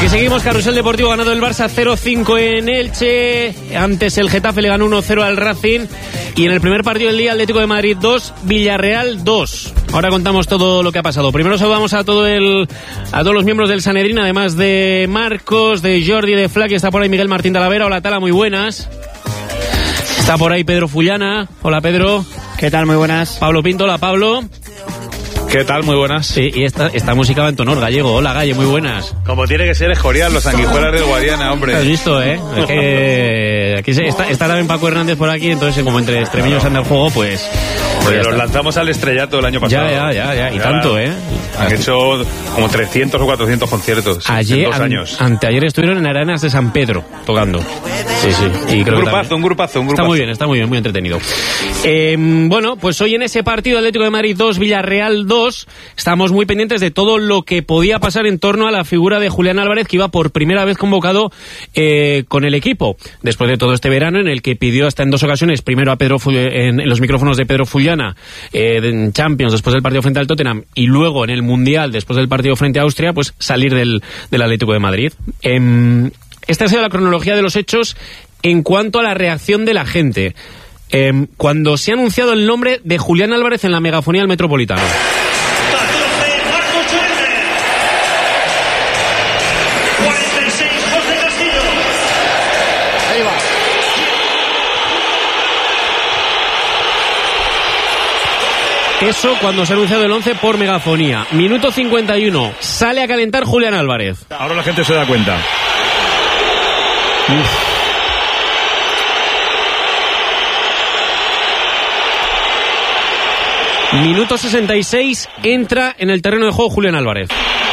seguimos, carrusel deportivo, ganado el Barça 0-5 en Elche. Antes el Getafe le ganó 1-0 al Racing. Y en el primer partido del día, Atlético de Madrid 2, Villarreal 2. Ahora contamos todo lo que ha pasado. Primero saludamos a todos los miembros del Sanedrín, además de Marcos, de Jordi, de Flack. Está por ahí Miguel Martín Talavera. Hola, Tala, muy buenas. Está por ahí Pedro Fullana. Hola, Pedro. ¿Qué tal? Muy buenas. Pablo Pinto. Hola, Pablo. ¿Qué tal? Muy buenas. Sí, y esta música va en tonor gallego. Hola, Galle, muy buenas. Como tiene que ser, Escorial, los sanguijuelas del Guadiana, hombre. Has visto, ¿eh? Es que aquí está también Paco Hernández por aquí, entonces como entre extremeños anda el juego, pues los lanzamos al estrellato el año pasado. Ya. Y tanto, ¿eh? Han hecho como 300 o 400 conciertos en 2 años. Anteayer estuvieron en Arenas de San Pedro tocando. Sí. Y creo un grupazo. Está muy bien, muy entretenido. Bueno, pues hoy en ese partido Atlético de Madrid 2, Villarreal 2, estamos muy pendientes de todo lo que podía pasar en torno a la figura de Julián Álvarez, que iba por primera vez convocado con el equipo, después de todo este verano en el que pidió hasta en 2 ocasiones, primero a en los micrófonos de Pedro Fullana, en Champions, después del partido frente al Tottenham, y luego en el Mundial, después del partido frente a Austria, pues salir del Atlético de Madrid. Esta ha sido la cronología de los hechos en cuanto a la reacción de la gente. Cuando se ha anunciado el nombre de Julián Álvarez en la megafonía del Metropolitano. Eso cuando se ha anunciado el 11 por megafonía. Minuto 51. Sale a calentar Julián Álvarez. Ahora la gente se da cuenta. Minuto 66. Entra en el terreno de juego Julián Álvarez.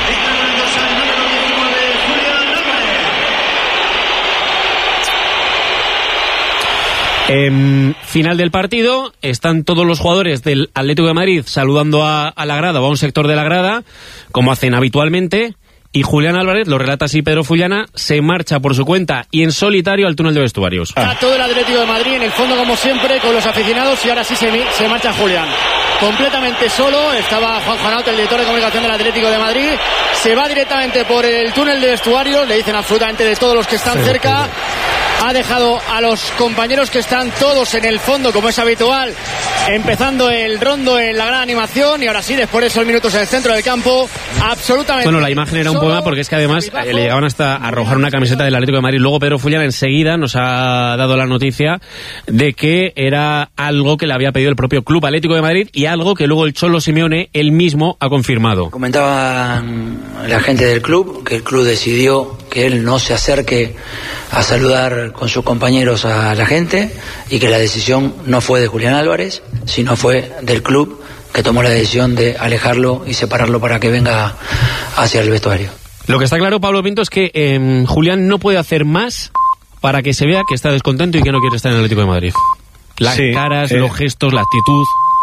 Final del partido, están todos los jugadores del Atlético de Madrid saludando a la grada o a un sector de la grada, como hacen habitualmente, y Julián Álvarez, lo relata así Pedro Fullana, se marcha por su cuenta y en solitario al túnel de vestuarios. Está todo el Atlético de Madrid en el fondo como siempre con los aficionados y ahora sí se marcha Julián. Completamente solo, estaba Juan Juanauta, el director de comunicación del Atlético de Madrid, se va directamente por el túnel de vestuarios, le dicen absolutamente de todos los que están cerca. Ha dejado a los compañeros que están todos en el fondo, como es habitual, empezando el rondo en la gran animación. Y ahora sí, después de esos minutos en el centro del campo, absolutamente... Bueno, la imagen era un poema porque es que además le llegaban hasta a arrojar una camiseta del Atlético de Madrid. Luego Pedro Fullana enseguida nos ha dado la noticia de que era algo que le había pedido el propio Club Atlético de Madrid y algo que luego el Cholo Simeone él mismo ha confirmado. Comentaba la gente del club que el club decidió que él no se acerque a saludar con sus compañeros a la gente y que la decisión no fue de Julián Álvarez, sino fue del club, que tomó la decisión de alejarlo y separarlo para que venga hacia el vestuario. Lo que está claro, Pablo Pinto, es que Julián no puede hacer más para que se vea que está descontento y que no quiere estar en el Atlético de Madrid. Las caras, los gestos, la actitud.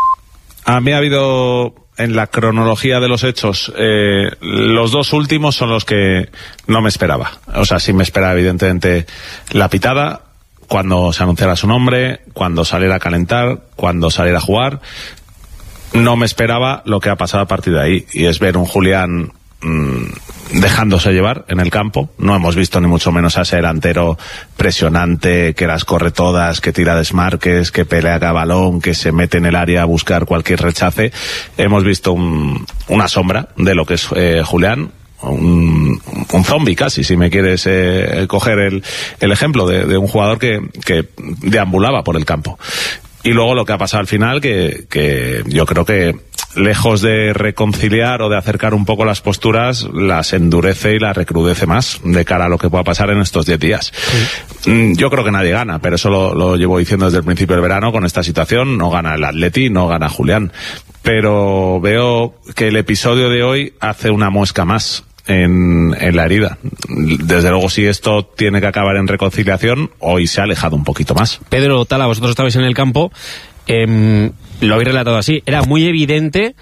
A mí ha habido... En la cronología de los hechos, los 2 últimos son los que no me esperaba. O sea, sí me esperaba evidentemente la pitada, cuando se anunciara su nombre, cuando saliera a calentar, cuando saliera a jugar. No me esperaba lo que ha pasado a partir de ahí, y es ver un Julián dejándose llevar en el campo. No hemos visto ni mucho menos a ese delantero presionante, que las corre todas, que tira desmarques, que pelea a balón, que se mete en el área a buscar cualquier rechace. Hemos visto una sombra de lo que es Julián, un zombie casi, si me quieres coger el ejemplo de un jugador que deambulaba por el campo. Y luego lo que ha pasado al final, que yo creo que lejos de reconciliar o de acercar un poco las posturas, las endurece y las recrudece más de cara a lo que pueda pasar en estos 10 días. Sí. Yo creo que nadie gana, pero eso lo llevo diciendo desde el principio del verano con esta situación. No gana el Atleti, no gana Julián. Pero veo que el episodio de hoy hace una muesca más en la herida. Desde luego, si esto tiene que acabar en reconciliación, hoy se ha alejado un poquito más. Pedro, Tala, vosotros estabais en el campo, lo habéis relatado así, era muy evidente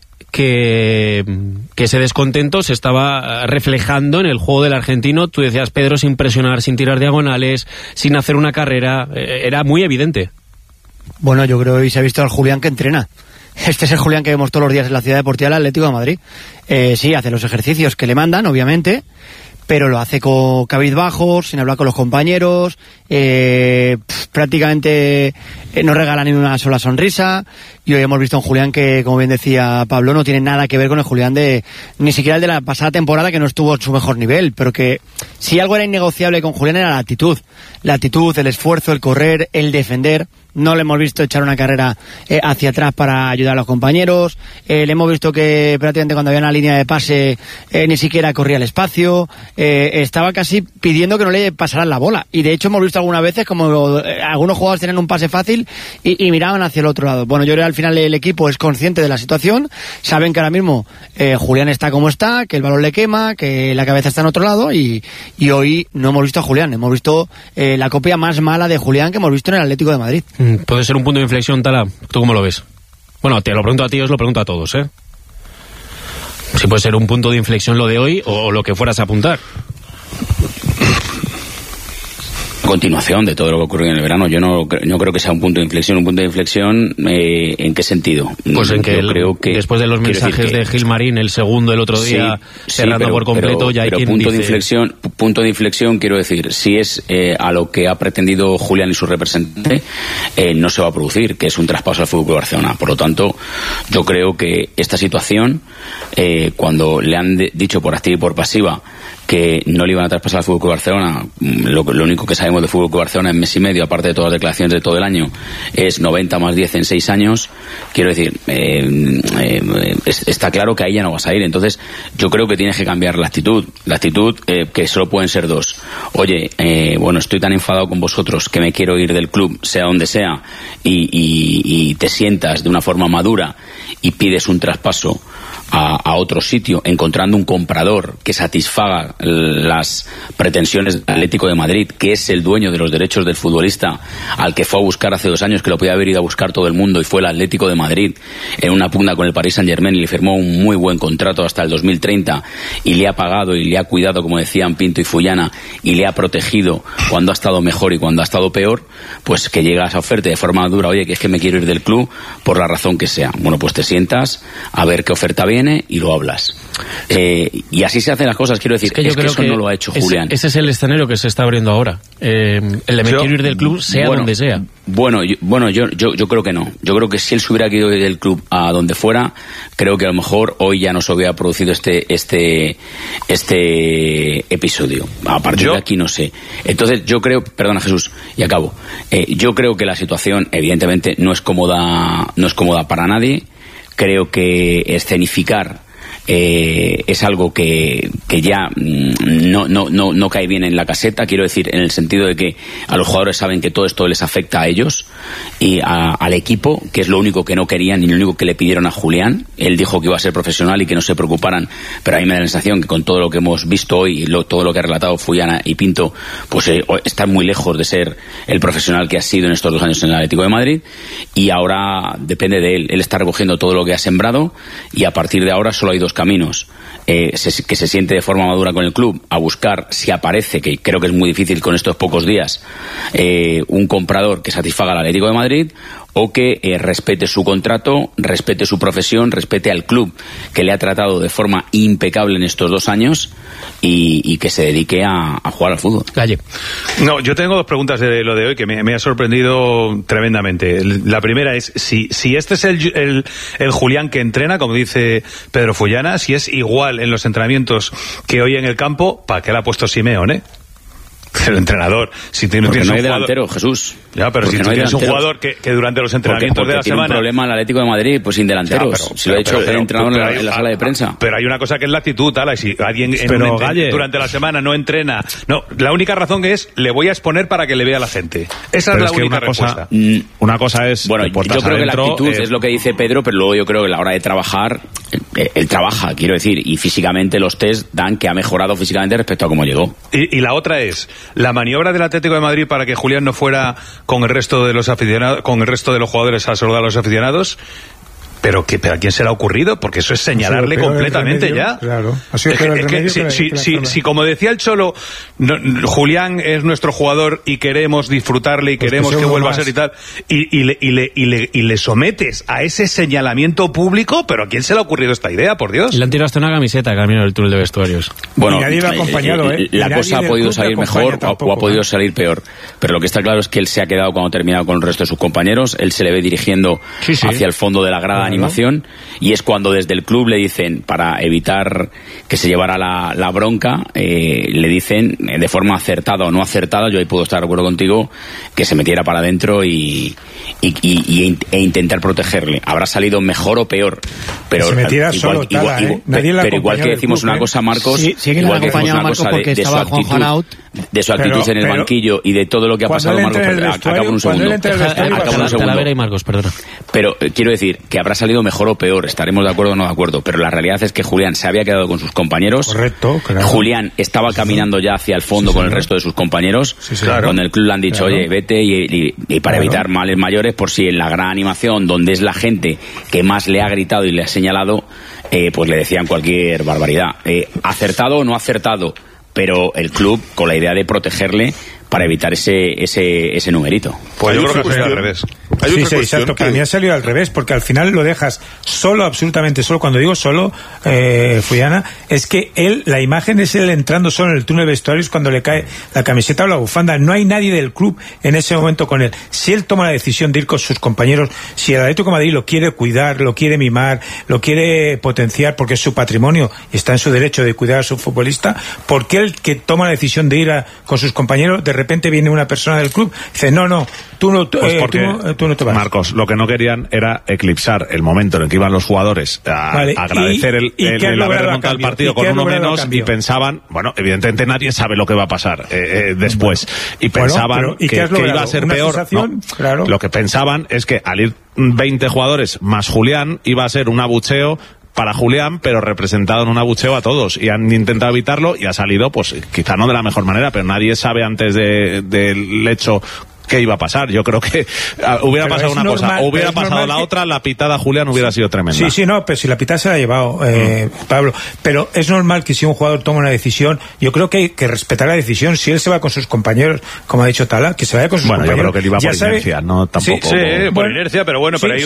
que ese descontento se estaba reflejando en el juego del argentino. Tú decías, Pedro, sin presionar, sin tirar diagonales, sin hacer una carrera, era muy evidente. Bueno, yo creo que hoy se ha visto al Julián que entrena. Este es el Julián que vemos todos los días en la Ciudad Deportiva del Atlético de Madrid. Sí, hace los ejercicios que le mandan, obviamente, pero lo hace con cabizbajos, sin hablar con los compañeros, prácticamente no regala ni una sola sonrisa. Y hoy hemos visto a un Julián que, como bien decía Pablo, no tiene nada que ver con el Julián ni siquiera el de la pasada temporada, que no estuvo en su mejor nivel, pero que si algo era innegociable con Julián era la actitud, el esfuerzo, el correr, el defender. No le hemos visto echar una carrera hacia atrás para ayudar a los compañeros. Le hemos visto que prácticamente cuando había una línea de pase ni siquiera corría el espacio. Estaba casi pidiendo que no le pasaran la bola. Y de hecho hemos visto algunas veces como algunos jugadores tenían un pase fácil y miraban hacia el otro lado. Bueno, yo creo que al final el equipo es consciente de la situación. Saben que ahora mismo Julián está como está, que el balón le quema, que la cabeza está en otro lado. Y hoy no hemos visto a Julián. Hemos visto la copia más mala de Julián que hemos visto en el Atlético de Madrid. ¿Puede ser un punto de inflexión, Tala? ¿Tú cómo lo ves? Bueno, te lo pregunto a ti, os lo pregunto a todos, ¿eh? Si puede ser un punto de inflexión lo de hoy o lo que fueras a apuntar. Continuación de todo lo que ocurrió en el verano. Yo no creo que sea un punto de inflexión. ¿Un punto de inflexión ¿en qué sentido? Pues en que, creo que después de los mensajes de Gilmarín, el segundo el otro día, cerrando por completo, ya hay quien punto dice... Punto de inflexión, quiero decir, si es a lo que ha pretendido Julián y su representante, no se va a producir, que es un traspaso al Fútbol Club Barcelona. Por lo tanto, yo creo que esta situación, cuando le han dicho por activa y por pasiva que no le iban a traspasar al Fútbol Club Barcelona, lo único que sabemos de Fútbol Club Barcelona en mes y medio, aparte de todas las declaraciones de todo el año, es 90 más 10 en 6 años. Quiero decir, está claro que ahí ya no vas a ir. Entonces, yo creo que tienes que cambiar la actitud. La actitud, que solo pueden ser dos. Oye, bueno, estoy tan enfadado con vosotros que me quiero ir del club, sea donde sea, y te sientas de una forma madura y pides un traspaso a otro sitio, encontrando un comprador que satisfaga las pretensiones del Atlético de Madrid, que es el dueño de los derechos del futbolista, al que fue a buscar hace 2 años, que lo podía haber ido a buscar todo el mundo, y fue el Atlético de Madrid en una pugna con el Paris Saint-Germain, y le firmó un muy buen contrato hasta el 2030, y le ha pagado y le ha cuidado, como decían Pinto y Fullana, y le ha protegido cuando ha estado mejor y cuando ha estado peor. Pues que llega a esa oferta de forma dura: oye, que es que me quiero ir del club por la razón que sea. Bueno, pues te sientas a ver qué oferta viene y lo hablas. Y así se hacen las cosas, quiero decir. Es que eso no lo ha hecho Julián. Ese es el escenario que se está abriendo ahora. El de me quiero ir del club, sea donde sea. Yo creo que no. Yo creo que si él se hubiera querido ir del club a donde fuera, creo que a lo mejor hoy ya no se hubiera producido este episodio. A partir de aquí no sé. Entonces yo creo, perdona Jesús, y acabo. Yo creo que la situación evidentemente no es cómoda para nadie. Creo que escenificar es algo que ya no cae bien en la caseta, quiero decir, en el sentido de que a los jugadores saben que todo esto les afecta a ellos y al equipo, que es lo único que no querían y lo único que le pidieron a Julián. Él dijo que iba a ser profesional y que no se preocuparan, pero a mí me da la sensación que con todo lo que hemos visto hoy y todo lo que ha relatado Fullana y Pinto, pues está muy lejos de ser el profesional que ha sido en estos 2 años en el Atlético de Madrid, y ahora depende de él. Él está recogiendo todo lo que ha sembrado, y a partir de ahora solo hay 2 caminos. Que se siente de forma madura con el club, a buscar, si aparece, que creo que es muy difícil con estos pocos días, un comprador que satisfaga al Atlético de Madrid, o que respete su contrato, respete su profesión, respete al club que le ha tratado de forma impecable en estos 2 años, y que se dedique a jugar al fútbol. Calle. No, yo tengo 2 preguntas de lo de hoy que me ha sorprendido tremendamente. La primera es si este es el Julián que entrena, como dice Pedro Fullana, si es igual en los entrenamientos que hoy en el campo, ¿para qué le ha puesto Simeone? El entrenador, si tiene porque no hay delantero, Jesús. Ya, pero si no tienes un jugador que durante los entrenamientos de la semana... Tiene un problema el Atlético de Madrid, pues sin delanteros. Si lo ha hecho el entrenador en la sala de prensa. Pero hay una cosa que es la actitud, Tala, y si alguien durante la semana no entrena... No, la única razón que es, le voy a exponer para que le vea la gente. Esa es la única respuesta. Una cosa es... Bueno, yo creo que la actitud es lo que dice Pedro, pero luego yo creo que a la hora de trabajar, él trabaja, quiero decir, y físicamente los test dan que ha mejorado físicamente respecto a cómo llegó. Y la otra es... La maniobra del Atlético de Madrid para que Julián no fuera con el resto de los aficionados, con el resto de los jugadores a saludar a los aficionados, Pero ¿a quién se le ha ocurrido? Porque eso es señalarle completamente ya. Claro. Ha sido peor el remedio si como decía el Cholo, Julián es nuestro jugador y queremos disfrutarle y queremos que vuelva a ser y tal, y le sometes a ese señalamiento público, pero ¿a quién se le ha ocurrido esta idea, por Dios? Y le han tirado hasta una camiseta camino del túnel de vestuarios. Bueno, y nadie lo ha acompañado, la cosa ha podido salir mejor o ha podido salir peor. Pero lo que está claro es que él se ha quedado cuando ha terminado con el resto de sus compañeros. Él se le ve dirigiendo hacia el fondo de la grada de animación, y es cuando desde el club le dicen, para evitar que se llevara la bronca, le dicen de forma acertada o no acertada, yo ahí puedo estar de acuerdo contigo, que se metiera para adentro e intentar protegerle. Habrá salido mejor o peor, pero se metiera solo, pero igual que decimos una cosa, Marcos, igual que decimos una cosa de su actitud en el banquillo y de todo lo que ha pasado, Marcos, acabo en un segundo. Talavera y Marcos, perdona. Pero quiero decir que habrá salido mejor o peor, estaremos de acuerdo o no de acuerdo, pero la realidad es que Julián se había quedado con sus compañeros. Correcto, claro. Julián estaba caminando ya hacia el fondo con el resto de sus compañeros, donde el club le han dicho, oye, vete, y para evitar males mayores, por si en la gran animación, donde es la gente que más le ha gritado y le ha señalado, pues le decían cualquier barbaridad. Acertado o no acertado, pero el club con la idea de protegerle para evitar ese numerito. Pues yo creo que ha salido al revés. Sí, exacto. Para mí ha salido al revés, porque al final lo dejas solo, absolutamente solo. Cuando digo solo, Fullana, es que la imagen es él entrando solo en el túnel de vestuarios cuando le cae la camiseta o la bufanda. No hay nadie del club en ese momento con él. Si él toma la decisión de ir con sus compañeros, si el Atlético de Madrid lo quiere cuidar, lo quiere mimar, lo quiere potenciar porque es su patrimonio y está en su derecho de cuidar a su futbolista, ¿por qué el que toma la decisión de ir con sus compañeros, de repente viene una persona del club y dice, no, tú no te vas? Marcos, lo que no querían era eclipsar el momento en el que iban los jugadores a agradecer el haber remontado el partido con uno menos, y pensaban, bueno, evidentemente nadie sabe lo que va a pasar después, y pensaban que iba a ser peor. No, claro. Lo que pensaban es que al ir 20 jugadores más Julián iba a ser un abucheo para Julián, pero representado en un abucheo a todos, y han intentado evitarlo y ha salido, pues quizá no de la mejor manera, pero nadie sabe antes del hecho qué iba a pasar. Yo creo que hubiera pasado una cosa, hubiera pasado la otra, la pitada Julián hubiera sido tremenda. Sí, no, pero si la pitada se la ha llevado Pablo, pero es normal que si un jugador toma una decisión, yo creo que hay que respetar la decisión. Si él se va con sus compañeros, como ha dicho Tala, que se vaya con sus compañeros. Yo creo que él iba por inercia, no tampoco. Sí, por inercia, pero bueno, pero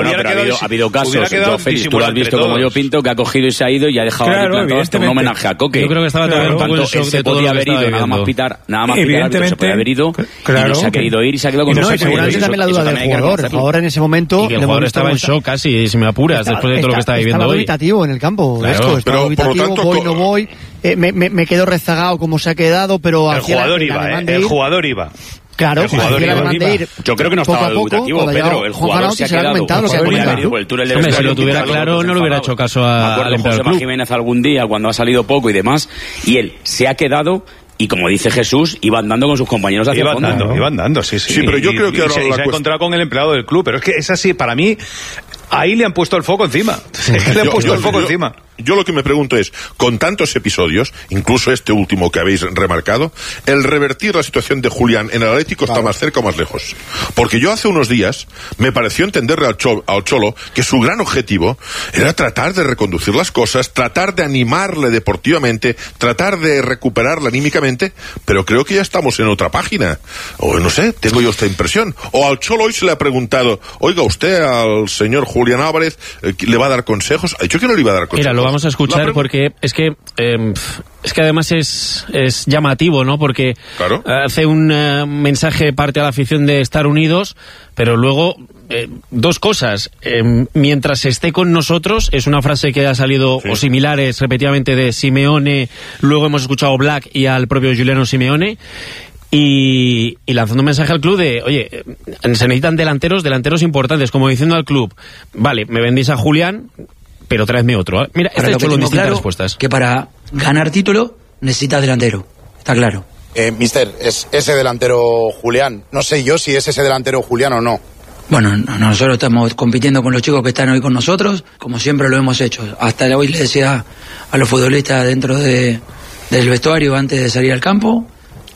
ha habido casos, Félix, tú lo has visto como yo, Pinto, que ha cogido y se ha ido y ha dejado un homenaje a Coque. Yo creo que estaba todo el shock de todo lo que estaba viviendo. Nada más pitar, se podía haber ido, y no se ha querido ir y se ha quedado con seguramente también la duda del jugador. El jugador en ese momento... Y que el jugador estaba en shock casi, si me apuras, después de todo lo que estaba viviendo hoy. Estaba dubitativo en el campo. Claro. Estaba dubitativo, voy, no voy. Me quedo rezagado como se ha quedado, pero... El jugador iba. Claro, el jugador iba. Yo creo que no estaba dubitativo, Pedro. El jugador se ha quedado. Si lo tuviera claro, no le hubiera hecho caso al José Jiménez algún día, cuando ha salido poco y demás, y él se ha quedado... Y como dice Jesús, iba andando con sus compañeros hacia el fondo. Iba andando, sí. Sí, pero yo creo que ahora se ha encontrado con el empleado del club. Pero es que es así, para mí, ahí le han puesto el foco encima. Le han puesto el foco encima. Yo lo que me pregunto es, con tantos episodios, incluso este último que habéis remarcado, el revertir la situación de Julián en el Atlético está más cerca o más lejos. Porque yo hace unos días me pareció entenderle al Cholo que su gran objetivo era tratar de reconducir las cosas, tratar de animarle deportivamente, tratar de recuperarle anímicamente, pero creo que ya estamos en otra página. O no sé, tengo yo esta impresión. O al Cholo hoy se le ha preguntado, oiga, usted al señor Julián Álvarez le va a dar consejos. Ha dicho que no le iba a dar consejos. Mira, vamos a escuchar porque es que además es llamativo, ¿no? Porque claro, hace un mensaje parte a la afición de estar unidos, pero luego dos cosas. Mientras esté con nosotros, es una frase que ha salido, o similares repetidamente, de Simeone, luego hemos escuchado a Black y al propio Giuliano Simeone. Y lanzando un mensaje al club de, oye, se necesitan delanteros importantes, como diciendo al club, vale, me vendéis a Julián, pero traedme otro. Mira, este es con distintas respuestas. Que para ganar título necesitas delantero, está claro. Mister, ¿es ese delantero Julián? No sé yo si es ese delantero Julián o no. Bueno, nosotros estamos compitiendo con los chicos que están hoy con nosotros, como siempre lo hemos hecho. Hasta hoy le decía a los futbolistas dentro del vestuario antes de salir al campo,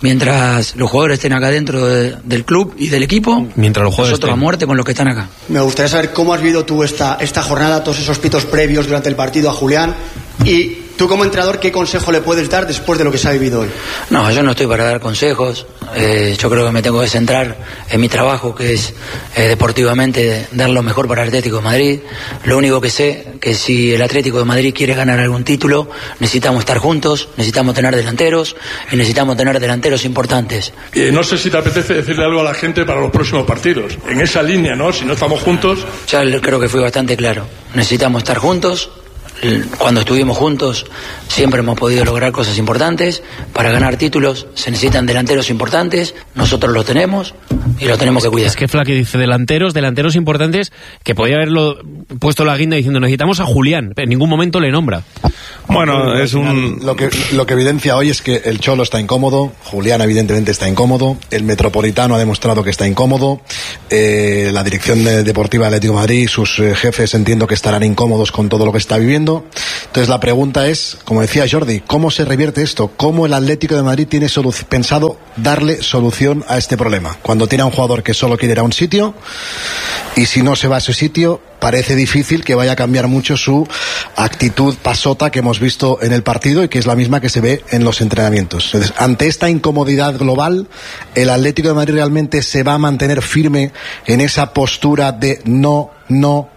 Mientras los jugadores estén acá dentro del club y del equipo, mientras los jugadores nosotros a muerte con los que están acá. Me gustaría saber cómo has vivido tú esta jornada, todos esos pitos previos durante el partido a Julián, y tú como entrenador, ¿qué consejo le puedes dar después de lo que se ha vivido hoy? No, yo no estoy para dar consejos. Yo creo que me tengo que centrar en mi trabajo, que es deportivamente dar lo mejor para el Atlético de Madrid. Lo único que sé, que si el Atlético de Madrid quiere ganar algún título, necesitamos estar juntos, necesitamos tener delanteros y necesitamos tener delanteros importantes. No sé si te apetece decirle algo a la gente para los próximos partidos. En esa línea, ¿no? Si no estamos juntos... Ya creo que fui bastante claro. Necesitamos estar juntos. Cuando estuvimos juntos siempre hemos podido lograr cosas importantes. Para ganar títulos se necesitan delanteros importantes. Nosotros los tenemos y los tenemos que cuidar. Es que Flaque dice delanteros importantes, que podía haberlo puesto la guinda diciendo necesitamos a Julián, pero en ningún momento le nombra. Bueno, es lo que evidencia hoy es que el Cholo está incómodo, Julián evidentemente está incómodo, el Metropolitano ha demostrado que está incómodo, la dirección deportiva del Atlético de Madrid, sus jefes entiendo que estarán incómodos con todo lo que está viviendo. Entonces la pregunta es, como decía Jordi, ¿cómo se revierte esto? ¿Cómo el Atlético de Madrid tiene pensado darle solución a este problema? Cuando tiene a un jugador que solo quiere ir a un sitio, y si no se va a ese sitio, parece difícil que vaya a cambiar mucho su actitud pasota que hemos visto en el partido y que es la misma que se ve en los entrenamientos. Entonces, ante esta incomodidad global, ¿el Atlético de Madrid realmente se va a mantener firme en esa postura de no y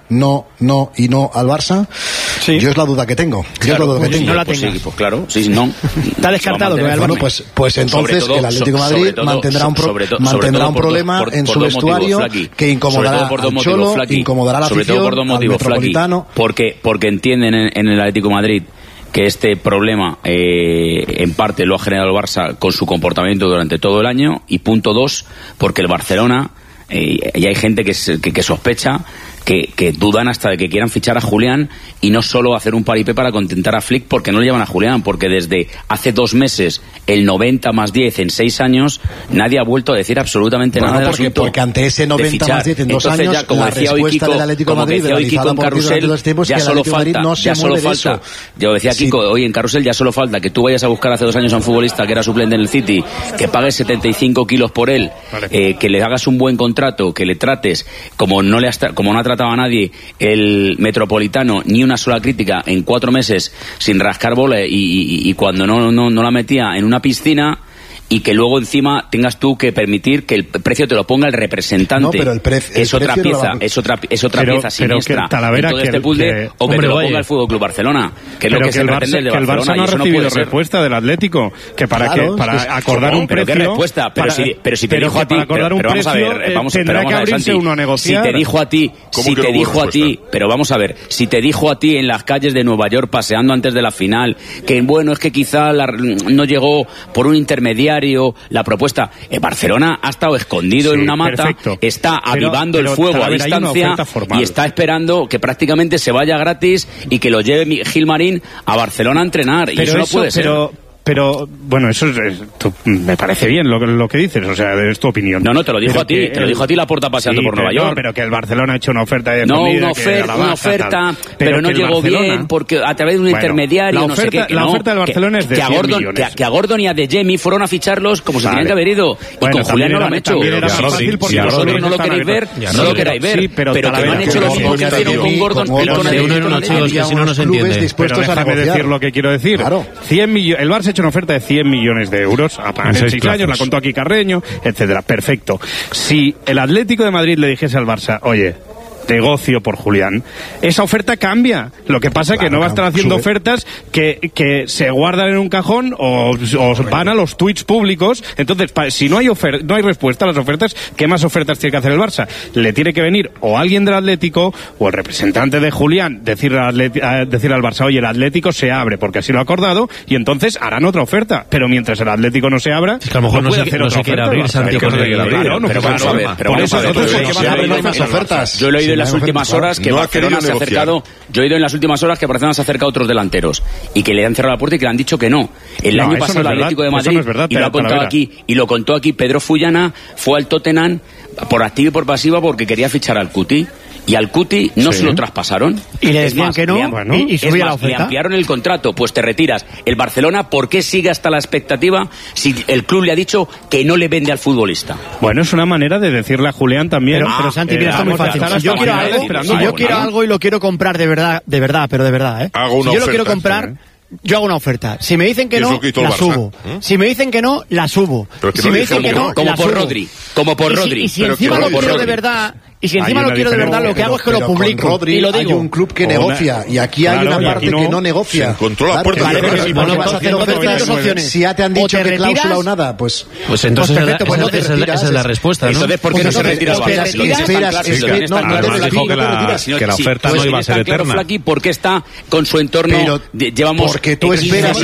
no al Barça? Sí. Yo es la duda que tengo. No la tengo. Sí, pues claro, sí, no. Está descartado que vaya al Barça. Bueno, pues entonces el Atlético de Madrid mantendrá un problema en su vestuario que incomodará al Cholo, incomodará a la afición, al Metropolitano. Porque entienden en el Atlético de Madrid que este problema en parte lo ha generado el Barça con su comportamiento durante todo el año, y punto 2, porque el Barcelona, y hay gente que sospecha que dudan hasta de que quieran fichar a Julián, y no solo hacer un paripé para contentar a Flick porque no le llevan a Julián, porque desde hace 2 meses el 90 más 10 en 6 años nadie ha vuelto a decir absolutamente nada del asunto. Porque ante ese 90 más 10 en 2 Entonces, años, ya, como la decía hoy respuesta Kiko, del Atlético de Madrid, Kiko en Carrusel, ya solo falta, yo decía Kiko hoy en Carrusel, ya solo falta que tú vayas a buscar hace 2 años a un futbolista que era suplente en el City, que pagues 75 kilos por él, que le hagas un buen contrato, que le trates como no ha tratado a nadie el Metropolitano, ni una sola crítica en 4 meses sin rascar bola, y cuando no la metía en una piscina, y que luego encima tengas tú que permitir que el precio te lo ponga el representante. No, pero el precio es otra pieza, es otra pieza siniestra. Talavera, en todo este puzzle, o que te lo ponga el Fútbol Club Barcelona, que es lo que se pretende de Barcelona. El Barça no ha recibido respuesta del Atlético, que para acordar un precio. ¿Qué respuesta? Pero si te dijo a ti, pero vamos a ver, tendrá que abrirse uno a negociar. Si te dijo a ti, pero vamos a ver, si te dijo a ti en las calles de Nueva York paseando antes de la final, que bueno, es que quizá no llegó por un intermediario la propuesta, Barcelona ha estado escondido en una mata, está avivando el fuego a distancia y está esperando que prácticamente se vaya gratis y que lo lleve Gilmarín a Barcelona a entrenar, y eso no puede ser. Pero, bueno, eso me parece bien lo que dices, o sea, es tu opinión. No, te lo dijo a ti, te lo dijo a ti Laporta paseando por Nueva York. No, pero que el Barcelona ha hecho una oferta de una oferta, pero no llegó bien, porque a través de un intermediario, no sé qué. La oferta del Barcelona es de 100 millones. Que a Gordon y a De Jemi fueron a ficharlos como se tenían que haber ido, y con Julián no lo han hecho. Si vosotros no lo queréis ver, no lo queráis ver, pero que no han hecho lo mismo que hicieron con Gordon y con De Jemi. Que si no nos entiende. Pero déjame decir lo que quiero decir. El Barça ha hecho una oferta de 100 millones de euros a pagar en 6 años, la contó aquí Carreño, etcétera. Perfecto. Si el Atlético de Madrid le dijese al Barça, oye, negocio por Julián, esa oferta cambia. Lo que pasa es que no va a estar haciendo ofertas que se guardan en un cajón o van a los tweets públicos. Entonces, si no hay respuesta a las ofertas, ¿qué más ofertas tiene que hacer el Barça? Le tiene que venir o alguien del Atlético o el representante de Julián decir al Barça, oye, el Atlético se abre porque así lo ha acordado, y entonces harán otra oferta. Pero mientras el Atlético no se abra, es que a lo mejor no puede hacer otra oferta. Yo lo he oído en las últimas horas que Barcelona se ha acercado. Yo he oído en las últimas horas que Barcelona se ha acercado a otros delanteros y que le han cerrado la puerta y que le han dicho que no. El año pasado el Atlético de Madrid, y lo ha contado aquí, y lo contó aquí Pedro Fullana, fue al Tottenham por activa y por pasiva porque quería fichar al Cuti. y al Cuti no se lo traspasaron. Y le decían que no, y subía la oferta. Le ampliaron el contrato, pues te retiras. El Barcelona, ¿por qué sigue hasta la expectativa si el club le ha dicho que no le vende al futbolista? Bueno, es una manera de decirle a Julián también. Pero Santi, mira, esto es muy fácil. Si yo quiero algo y lo quiero comprar de verdad, pero de verdad, ¿eh? Si yo lo quiero comprar, yo hago una oferta. Si me dicen que no, la subo. Si me dicen que no, la subo. Si me dicen que no, como por Rodri. Como por Rodri. Y si encima lo quiero de verdad... Y si encima lo quiero de verdad, lo que hago es que lo publico. Rodri, y lo digo. Hay un club que negocia. Y aquí hay una parte que no negocia. Se encontró la puerta. Pero si no vas a hacer ofertas, si ya te han dicho que cláusula o nada, pues entonces esa es la respuesta, ¿no? Entonces, ¿por qué no se retira el Barça? Que la oferta no iba a ser eterna. Flaqui, ¿por qué está con su entorno? Llevamos... Porque tú esperas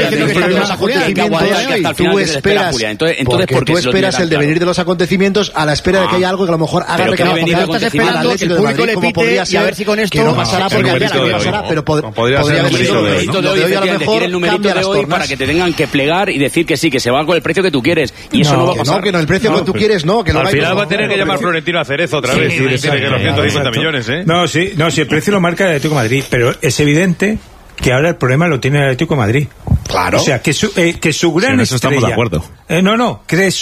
tú esperas el devenir de los acontecimientos a la espera de que haya algo que a lo mejor haga el público le pite y a ver si con esto que no pasará porque al final no pasará, pero podría ser el numerito de hoy, a lo mejor el numerito de hoy para que te tengan que plegar y decir que sí, que se va con el precio que tú quieres, y eso no va a pasar. No, que no, el precio que tú quieres no, que no. Al final va a tener que llamar Florentino a Cerezo otra vez y decir que los 150 millones, ¿eh? No, si el precio lo marca el Atlético de Madrid, pero es evidente que ahora el problema lo tiene el Atlético de Madrid. Claro. O sea, que su gran estrella... En eso estamos de acuerdo. Que